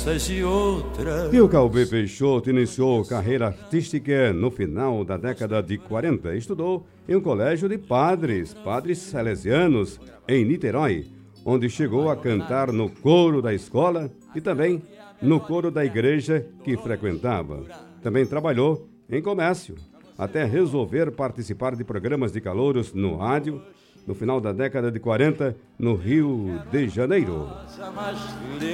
promessas de outra. E o Calbi Peixoto iniciou carreira artística no final da década de 40. Estudou em um colégio de padres salesianos, em Niterói, onde chegou a cantar no coro da escola e também no coro da igreja que frequentava. Também trabalhou em comércio, até resolver participar de programas de calouros no rádio, no final da década de 40, no Rio de Janeiro.